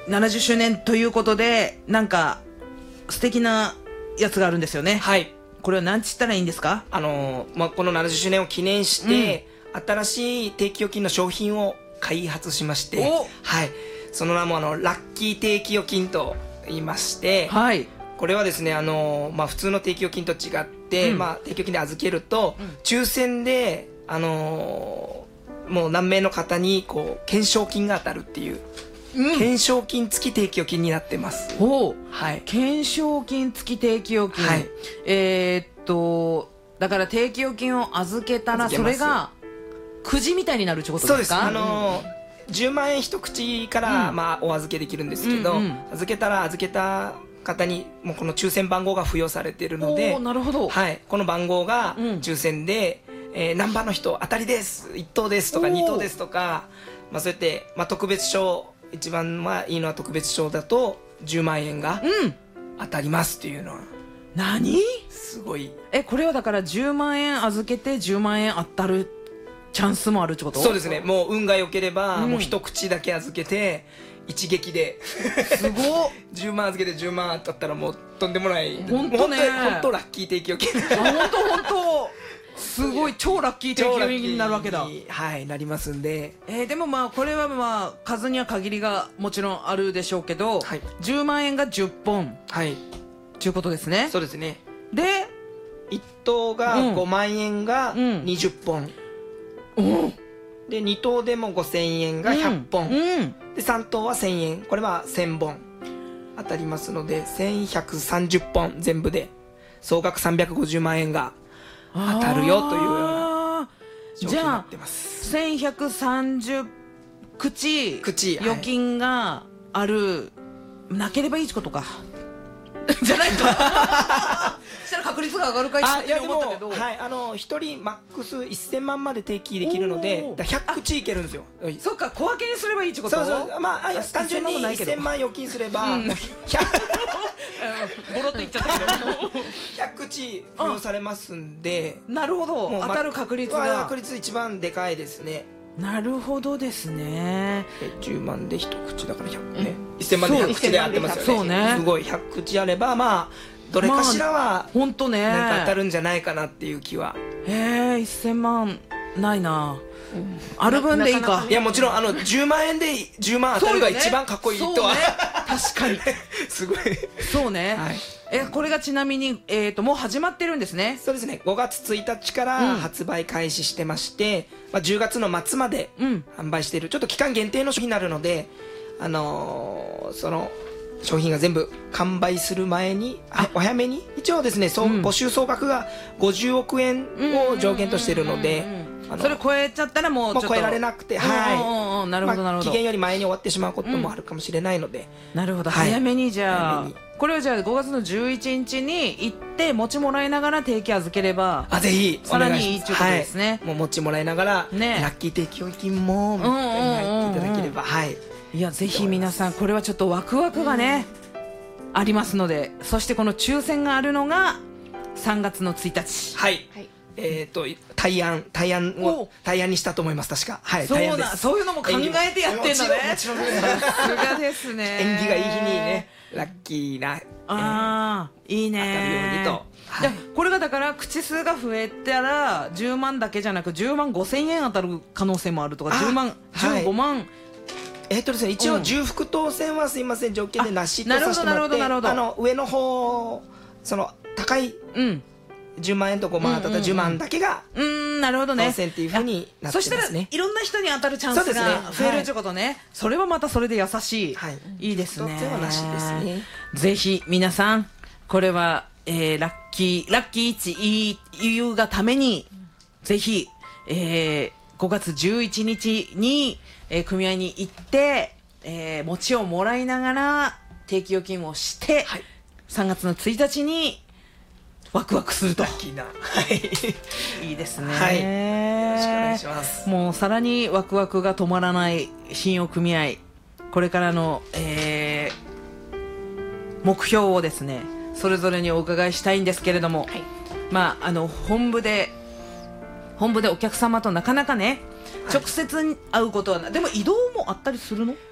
70周年ということでなんか素敵なやつがあるんですよね。 はい。 これは何つったらいいんですか？ この70周年を記念して、新しい定期預金の商品を開発しまして、はい、その名もラッキー定期預金と言いまして、はい、これはですね普通の定期預金と違って、定期預金で預けると、抽選でもう何名の方に懸賞金が当たるっていう、懸賞金付き定期預金になってます。 はい、懸賞金付き定期預金、はい、だから定期預金を預けたらそれがくじみたいになるってことですか？ そうです。10万円一口から、お預けできるんですけど、預けたら預けた方にもうこの抽選番号が付与されているので、 なるほど、 はい、この番号が抽選で、何番の人当たりです、1等ですとか2等ですとか、そうやって、特別賞、一番いいのは特別賞だと10万円が当たりますっていうのは、 何すごい。 これはだから10万円預けて10万円当たるチャンスもあるってこと？ そうですね。もう運が良ければ、もう一口だけ預けて一撃ですごっ10万預けて10万当たったらもうとんでもない、 本当ね、 本当ラッキー定期預金本当すごい超ラッキー定期預金になるわけだ。 はい、なりますんで、 でもこれは数には限りがもちろんあるでしょうけど、はい、10万円が10本、はい、ということですね。 そうですね。 で 1等が5万円が20本、で2等でも5000円が100本、で3等は1000円、これは1000本当たりますので1130本全部で総額350万円が当たるよというような商品になってます。 じゃあ1130口預金がある、なければいいってことかじゃないかしたら確率が上がるかいって思ったけど、 はい、1人マックス1000万まで定期できるので100口いけるんですよ。 そっか、小分けにすればいいってこと？ そう単純に1000万預金すればボロっていっちゃったけど 100口付与されますんで、 なるほど、当たる確率が一番でかいですね。 なるほどですね。 10万で一口だから100ね、1000万で100口で合ってますよね。すごい100口あればどれかしらは本当ね、 なんか当たるんじゃないかなっていう気は。 1000万ないな、ある分でいいか。 いやもちろん10万円で10万当たるが一番かっこいいとは、 確かにすごいそうね。これがちなみにもう始まってるんですね。 そうですね。5月1日から発売開始してまして、10月の末まで販売している、ちょっと期間限定の商品になるので、その商品が全部完売する前にお早めに、一応ですね、募集総額が50億円を上限としているので、 それ超えちゃったらもうちょっと超えられなくて、はい、 なるほどなるほど、 期限より前に終わってしまうこともあるかもしれないので、 なるほど、早めに。じゃあこれをじゃあ5月の11日に行って持ちもらいながら定期預ければぜひさらにいいということですね。 もう持ちもらいながらラッキー定期預金もみたいに入っていただければ、 いやぜひ皆さん、これはちょっとワクワクがねありますので、そしてこの抽選があるのが3月の1日、はい、 対案にしたと思います、確か。はい、 そういうのも考えてやってんだね。 もちろんさすがですね。 縁起がいい日にね、ラッキーないいね、 当たるようにと。 これがだから口数が増えたら10万だけじゃなく10万5000円当たる可能性もあるとか、10万15万、 ですね、一応重複当選はすいません条件でなしとさせてもらって、上の方高い10万円と5万当たった10万だけがなるほどね、 当選っていうふうになってますね。 そしたらいろんなしに当たるチャンスが増えるってことね。それはまたそれで優しい、いいですね。 当選はなしですね。 ぜひ皆さん、これはラッキー1言うがためにぜひ5月11日に組合に行って餅をもらいながら定期預金をして、3月の1日にワクワクすると。 ラッキーな、 いいですね。 よろしくお願いします。 もうさらにワクワクが止まらない信用組合、これからの目標をですねそれぞれにお伺いしたいんですけれども、本部でお客様となかなかね直接会うことはでも移動もあったりするの？